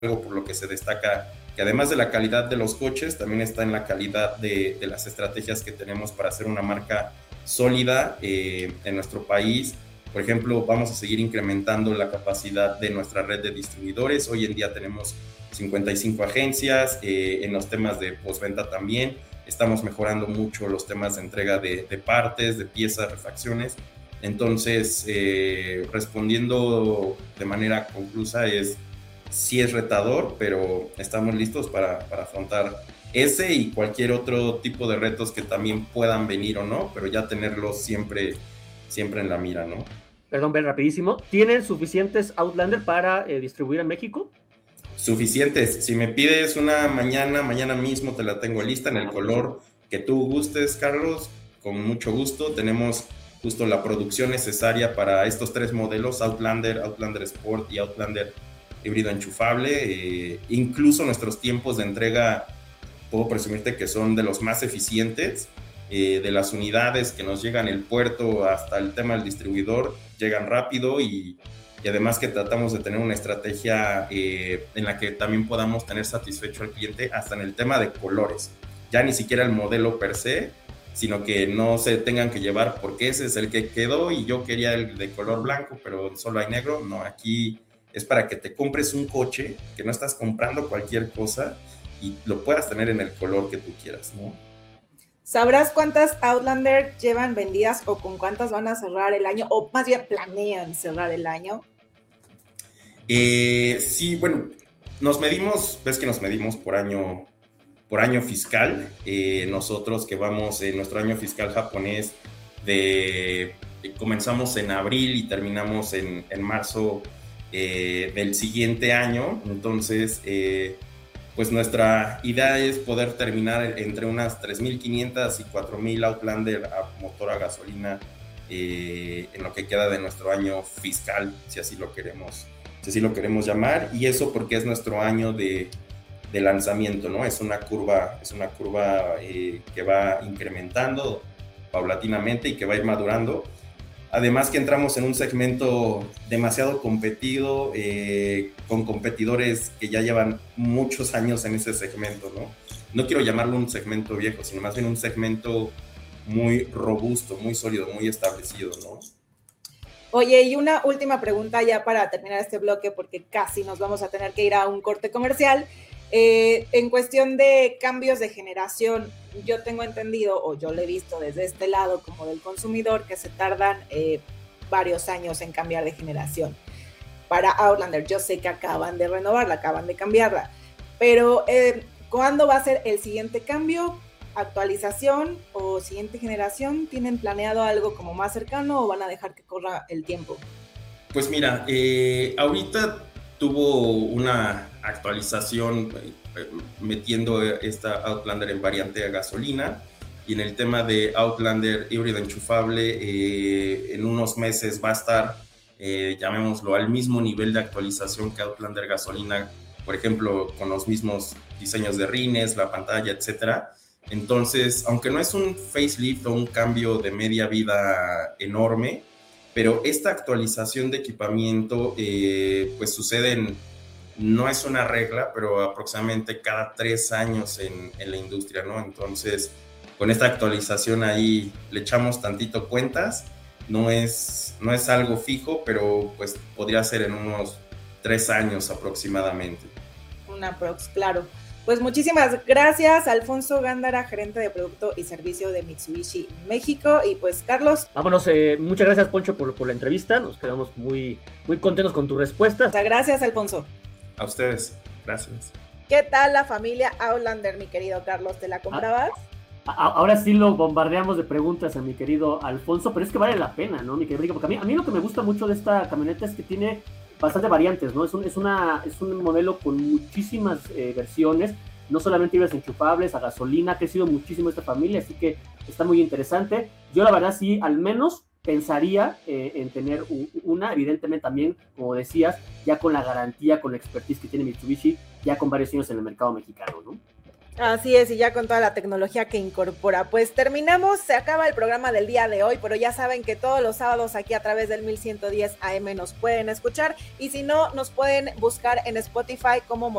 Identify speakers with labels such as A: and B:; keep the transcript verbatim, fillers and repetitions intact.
A: algo por lo que se destaca, que además de la calidad de los coches, también está en la calidad de, de las estrategias que tenemos para hacer una marca sólida eh, en nuestro país. Por ejemplo, vamos a seguir incrementando la capacidad de nuestra red de distribuidores. Hoy en día tenemos cincuenta y cinco agencias, eh, en los temas de postventa también. Estamos mejorando mucho los temas de entrega de, de partes, de piezas, refacciones. Entonces, eh, respondiendo de manera conclusa, es sí es retador, pero estamos listos para, para afrontar ese y cualquier otro tipo de retos que también puedan venir o no, pero ya tenerlos siempre, siempre en la mira, ¿no?
B: Perdón, ven rapidísimo. ¿Tienen suficientes Outlander para eh, distribuir en México?
A: Suficientes. Si me pides una mañana, mañana mismo te la tengo lista en el color que tú gustes, Carlos, con mucho gusto. Tenemos justo la producción necesaria para estos tres modelos, Outlander, Outlander Sport y Outlander híbrido enchufable. Eh, incluso nuestros tiempos de entrega, puedo presumirte que son de los más eficientes. Eh, de las unidades que nos llegan el puerto hasta el tema del distribuidor, llegan rápido y, y además que tratamos de tener una estrategia eh, en la que también podamos tener satisfecho al cliente hasta en el tema de colores. Ya ni siquiera el modelo per se, sino que no se tengan que llevar porque ese es el que quedó y yo quería el de color blanco, pero solo hay negro. No, aquí es para que te compres un coche, que no estás comprando cualquier cosa y lo puedas tener en el color que tú quieras, ¿no?
C: ¿Sabrás cuántas Outlander llevan vendidas o con cuántas van a cerrar el año? O más bien planean cerrar el año.
A: Eh, sí, bueno, nos medimos, ves que nos medimos por año, por año fiscal. Eh, nosotros que vamos en nuestro año fiscal japonés, de, comenzamos en abril y terminamos en, en marzo eh, del siguiente año. Entonces, eh, pues nuestra idea es poder terminar entre unas tres mil quinientas y cuatro mil Outlander a motor a gasolina eh, en lo que queda de nuestro año fiscal, si así lo queremos, si así lo queremos llamar, y eso porque es nuestro año de, de lanzamiento, ¿no? Es una curva, es una curva eh, que va incrementando paulatinamente y que va a ir madurando. Además que entramos en un segmento demasiado competido, eh, con competidores que ya llevan muchos años en ese segmento, ¿no? No quiero llamarlo un segmento viejo, sino más bien un segmento muy robusto, muy sólido, muy establecido, ¿no?
C: Oye, y una última pregunta ya para terminar este bloque, porque casi nos vamos a tener que ir a un corte comercial. Eh, en cuestión de cambios de generación, yo tengo entendido, o yo lo he visto desde este lado como del consumidor, que se tardan eh, varios años en cambiar de generación. Para Outlander, yo sé que acaban de renovarla, acaban de cambiarla, pero eh, ¿cuándo va a ser el siguiente cambio, actualización o siguiente generación? ¿Tienen planeado algo como más cercano o van a dejar que corra el tiempo?
A: Pues mira, eh, ahorita tuvo una actualización eh, metiendo esta Outlander en variante a gasolina, y en el tema de Outlander híbrido enchufable eh, en unos meses va a estar, eh, llamémoslo, al mismo nivel de actualización que Outlander gasolina, por ejemplo, con los mismos diseños de rines, la pantalla, etcétera. Entonces, aunque no es un facelift o un cambio de media vida enorme, pero esta actualización de equipamiento eh, pues sucede en, no es una regla, pero aproximadamente cada tres años en, en la industria, ¿no? Entonces, con esta actualización ahí le echamos tantito cuentas, no es, no es algo fijo, pero pues podría ser en unos tres años aproximadamente.
C: Una prox, claro. Pues muchísimas gracias, Alfonso Gándara, gerente de producto y servicio de Mitsubishi México. Y pues, Carlos.
B: Vámonos, eh, muchas gracias, Poncho, por, por la entrevista. Nos quedamos muy, muy contentos con tu respuesta.
C: Muchas gracias, Alfonso.
A: A ustedes, gracias.
C: ¿Qué tal la familia Outlander, mi querido Carlos? ¿Te la comprabas?
B: Ah, ahora sí lo bombardeamos de preguntas a mi querido Alfonso, pero es que vale la pena, ¿no, mi querido Rico? Porque a mí, a mí lo que me gusta mucho de esta camioneta es que tiene bastante variantes, ¿no? Es un, es una, es un modelo con muchísimas eh, versiones, no solamente híbridos enchufables, a gasolina, ha crecido muchísimo esta familia, así que está muy interesante. Yo la verdad sí, al menos pensaría eh, en tener un, una, evidentemente también, como decías, ya con la garantía, con la expertise que tiene Mitsubishi, ya con varios años en el mercado mexicano, ¿no?
C: Así es, y ya con toda la tecnología que incorpora. Pues terminamos, se acaba el programa del día de hoy, pero ya saben que todos los sábados aquí a través del mil ciento diez A M nos pueden escuchar, y si no, nos pueden buscar en Spotify como